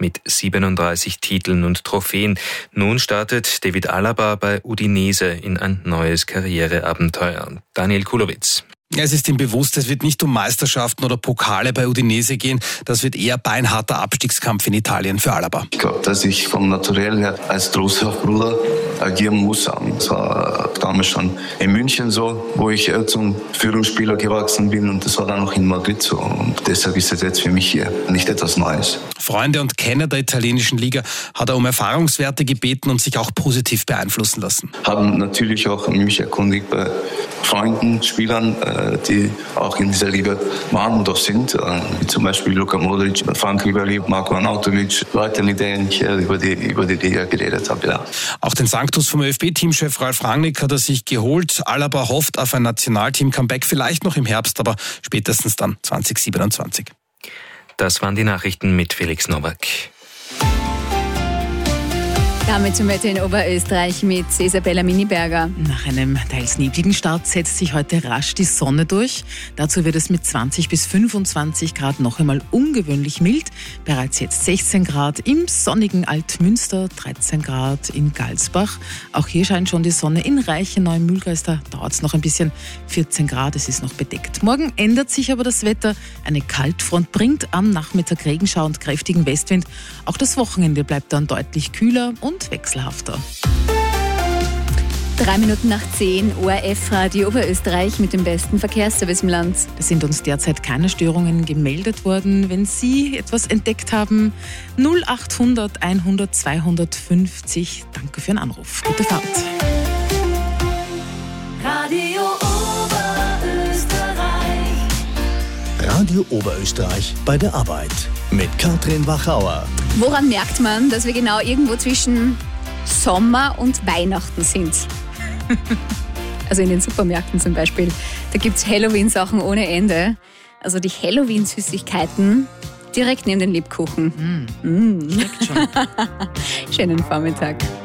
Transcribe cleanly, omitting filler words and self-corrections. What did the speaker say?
mit 37 Titeln und Trophäen. Nun startet David Alaba bei Udinese in ein neues Karriereabenteuer. Daniel Kulowitz. Es ist ihm bewusst, es wird nicht um Meisterschaften oder Pokale bei Udinese gehen. Das wird eher beinharter Abstiegskampf in Italien für Alaba. Ich glaube, dass ich vom Naturell her als großer Bruder agieren muss. Das war damals schon in München so, wo ich zum Führungsspieler gewachsen bin, und das war dann auch in Madrid so. Und deshalb ist es jetzt für mich hier nicht etwas Neues. Freunde und Kenner der italienischen Liga hat er um Erfahrungswerte gebeten und sich auch positiv beeinflussen lassen. Haben natürlich auch mich erkundigt bei Freunden, Spielern, die auch in dieser Liga waren und auch sind, wie zum Beispiel Luka Modric, Frank Ribéry, Marco Arnautovic, Leute, mit denen ich über die Liga geredet habe. Ja. Auch den Sanctus vom ÖFB-Teamchef Ralf Rangnick hat er sich geholt. Alaba hofft auf ein Nationalteam-Comeback, vielleicht noch im Herbst, aber spätestens dann 2027. Das waren die Nachrichten mit Felix Nowak. Damit zum Wetter in Oberösterreich mit Isabella Miniberger. Nach einem teils nebligen Start setzt sich heute rasch die Sonne durch. Dazu wird es mit 20 bis 25 Grad noch einmal ungewöhnlich mild. Bereits jetzt 16 Grad im sonnigen Altmünster, 13 Grad in Galsbach. Auch hier scheint schon die Sonne. In Reichenau im Mühlgeist dauert es noch ein bisschen, 14 Grad, es ist noch bedeckt. Morgen ändert sich aber das Wetter. Eine Kaltfront bringt am Nachmittag Regenschauer und kräftigen Westwind. Auch das Wochenende bleibt dann deutlich kühler und wechselhafter. 3 Minuten nach 10, ORF-Radio Oberösterreich mit dem besten Verkehrsservice im Land. Es sind uns derzeit keine Störungen gemeldet worden. Wenn Sie etwas entdeckt haben, 0800 100 250. Danke für den Anruf. Gute Fahrt. Radio Oberösterreich. Radio Oberösterreich bei der Arbeit mit Katrin Wachauer. Woran merkt man, dass wir genau irgendwo zwischen Sommer und Weihnachten sind? Also in den Supermärkten zum Beispiel. Da gibt es Halloween-Sachen ohne Ende. Also die Halloween-Süßigkeiten direkt neben den Lebkuchen. Schmeckt schon. Schönen Vormittag.